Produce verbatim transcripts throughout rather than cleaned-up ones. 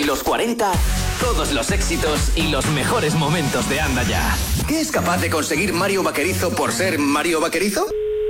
En los cuarenta, todos los éxitos y los mejores momentos de Anda Ya. ¿Qué es capaz de conseguir Mario Vaquerizo por ser Mario Vaquerizo?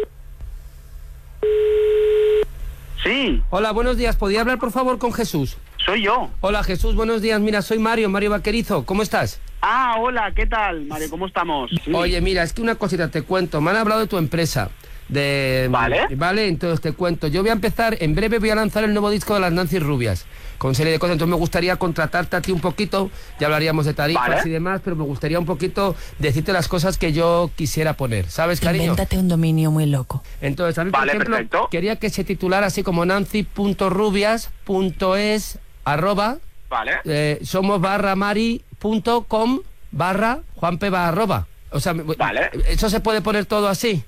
Sí. Hola, buenos días. ¿Podría hablar, por favor, con Jesús? Soy yo. Hola, Jesús, buenos días. Mira, soy Mario, Mario Vaquerizo. ¿Cómo estás? Ah, hola, ¿qué tal, Mario? ¿Cómo estamos? Sí. Oye, mira, es que una cosita te cuento. Me han hablado de tu empresa. De, Vale. Vale, entonces te cuento. Yo voy a empezar, en breve voy a lanzar el nuevo disco de las Nancy Rubias, con serie de cosas. Entonces me gustaría contratarte a ti un poquito. Ya hablaríamos de tarifas Vale. y demás, pero me gustaría un poquito decirte las cosas que yo quisiera poner. ¿Sabes, cariño? Invéntate un dominio muy loco. Entonces, a mí, por Vale, ejemplo, perfecto. quería que se titulara así como nancy punto rubias punto es arroba Vale. eh, somos barra mari punto com barra juanpe barra arroba. O sea, Vale. ¿eso se puede poner todo así?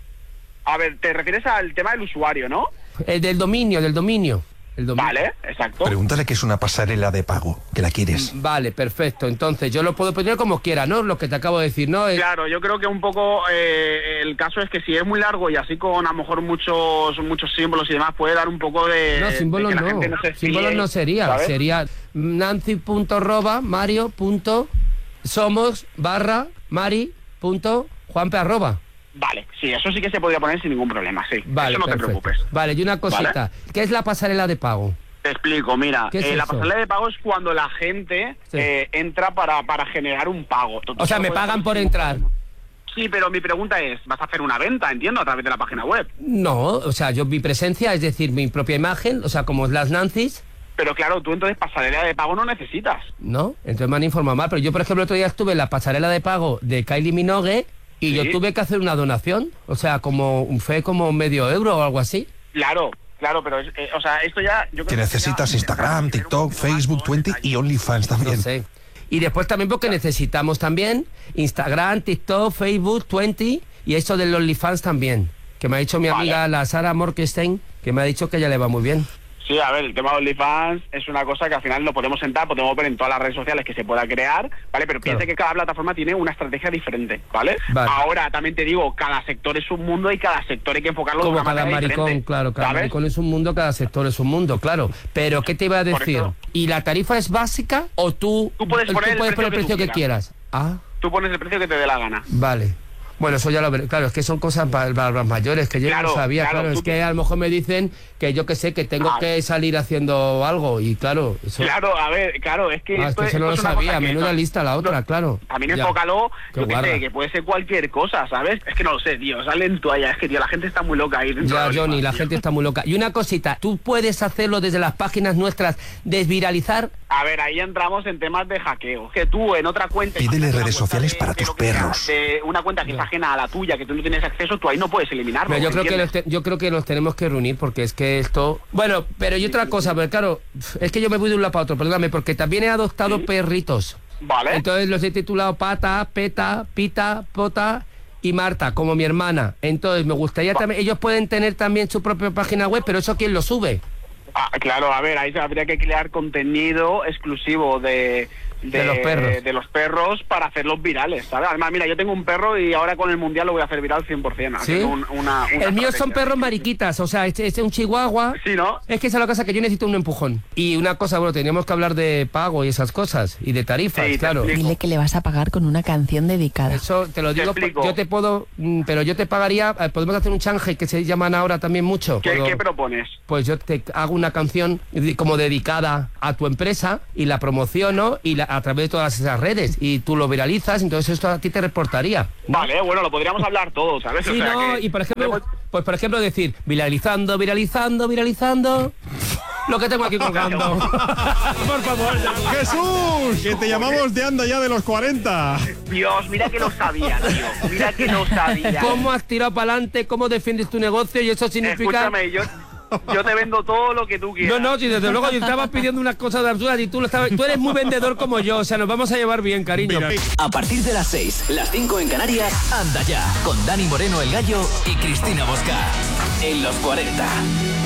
A ver, te refieres al tema del usuario, ¿no? El del dominio, del dominio. El dominio. Vale, exacto. Pregúntale qué es una pasarela de pago, que la quieres. Vale, perfecto. Entonces, yo lo puedo poner como quiera, ¿no? Lo que te acabo de decir, ¿no? Es- Claro, yo creo que un poco eh, el caso es que si es muy largo y así con a lo mejor muchos muchos símbolos y demás, puede dar un poco de... No, símbolos de que la no. gente se fíe, Símbolos no sería. ¿sabes? Sería nancy punto arroba mario punto somos barra mari punto juanpe arroba. Vale, sí, eso sí que se podría poner sin ningún problema, sí. Vale, eso no perfecto. te preocupes. Vale, y una cosita. ¿Qué es la pasarela de pago? Te explico, mira, ¿Qué es eh, la eso? pasarela de pago es cuando la gente Sí. eh, entra para, para generar un pago. Tú- tú O sea, solo me puedes pagan hacer por sin entrar. problema. Sí, pero mi pregunta es, ¿vas a hacer una venta, entiendo, a través de la página web? No, o sea, yo mi presencia, es decir, mi propia imagen, o sea, como las Nancy's, Pero claro, tú entonces pasarela de pago no necesitas. ¿no? Entonces me han informado mal, pero yo, por ejemplo, el otro día estuve en la pasarela de pago de Kylie Minogue y Sí. yo tuve que hacer una donación, o sea, como fue como medio euro o algo así. Claro, claro, pero, es- eh, o sea, esto ya... Yo creo Que ya- necesitas Instagram, TikTok, Facebook, veinte y OnlyFans No también. sé. Y después también porque necesitamos también Instagram, TikTok, Facebook, veinte y eso del OnlyFans también, que me ha dicho mi Vale. amiga la Sara Morkenstein, que me ha dicho que ella le va muy bien. Sí, a ver, el tema de OnlyFans es una cosa que al final lo podemos sentar, podemos ver en todas las redes sociales que se pueda crear, ¿vale? Pero piensa Claro. que cada plataforma tiene una estrategia diferente, ¿vale? Vale. Ahora, también te digo, cada sector es un mundo y cada sector hay que enfocarlo de Como una cada manera maricón, diferente, claro, cada ¿sabes? maricón es un mundo, cada sector es un mundo, claro. Pero, ¿qué te iba a Por decir? eso- ¿Y la tarifa es básica o tú, Tú puedes poner el poner precio el que precio tú que quieras? Ah, Tú pones el precio que te dé la gana. vale. Bueno, eso ya lo veré. Claro, es que son cosas para, para los mayores, que yo Claro, no sabía. claro, Claro, tú es que te- a lo mejor me dicen que yo que sé, que tengo Ah. que salir haciendo algo. Y claro, eso, Claro, a ver, claro, es que ah, es esto, que eso no esto lo es una sabía. cosa que Menuda no- lista la otra, claro. También Ya. enfócalo, Qué yo que guarra. sé, que puede ser cualquier cosa, ¿sabes? Es que no lo sé, tío, salen toallas, es que, tío, la gente está muy loca ahí dentro Ya, de los Johnny, la tío. gente está muy loca. Y una cosita, tú puedes hacerlo desde las páginas nuestras, desviralizar. A ver, ahí entramos en temas de hackeo. Que tú en otra cuenta... Pídele imagínate una redes cuenta sociales de- para de tus lo que sea, perros. de una cuenta que es ajena a la tuya, que tú no tienes acceso, tú ahí no puedes eliminarlo. Mira, yo creo que los ¿entiendes? te- yo creo que nos tenemos que reunir porque es que esto. Bueno, pero y otra cosa, pero claro, es que yo me voy de un lado para otro, perdóname, porque también he adoptado Sí. perritos. Vale. Entonces los he titulado Pata, Peta, Pita, Pota y Marta, como mi hermana. Entonces me gustaría Va- también, ellos pueden tener también su propia página web, pero eso quién lo sube. Ah, claro, a ver, ahí habría que crear contenido exclusivo de, De los perros. de los perros para hacerlos virales, ¿sabes? Además, mira, yo tengo un perro y ahora con el mundial lo voy a hacer viral cien por ciento. ¿Sí? haciendo un- una, una El mío son estrategia. perros mariquitas, o sea, este, este es un chihuahua. Sí, ¿no? Es que esa es la cosa que yo necesito un empujón. Y una cosa, bueno, teníamos que hablar de pago y esas cosas, y de tarifas, Sí, te claro. explico. Dile que le vas a pagar con una canción dedicada. Eso te lo Te digo, explico. yo te puedo, mm, pero yo te pagaría, eh, podemos hacer un change que se llaman ahora también mucho. ¿Qué, Puedo- qué propones? Pues yo te hago una canción de- como dedicada a tu empresa y la promociono y la- a través de todas esas redes y tú lo viralizas, entonces esto a ti te reportaría. ¿no? Vale, bueno, lo podríamos hablar todo, ¿sabes? O Sí, sea no, que- y por ejemplo, pues por ejemplo decir, viralizando, viralizando, viralizando, lo que tengo aquí colgando. Por favor. Jesús, que te llamamos de Anda Ya de los cuarenta. Dios, mira que lo sabía, tío. Mira que lo sabía. ¿Cómo has tirado para adelante? ¿Cómo defiendes tu negocio? Y eso significa... Escúchame, yo, yo te vendo todo lo que tú quieras. No, no, si desde luego yo estaba pidiendo unas cosas de absurdas y tú lo estabas, tú eres muy vendedor como yo, o sea, nos vamos a llevar bien, cariño. Mira. A partir de las seis, las cinco en Canarias, Anda Ya, con Dani Moreno el Gallo y Cristina Bosca. En los cuarenta.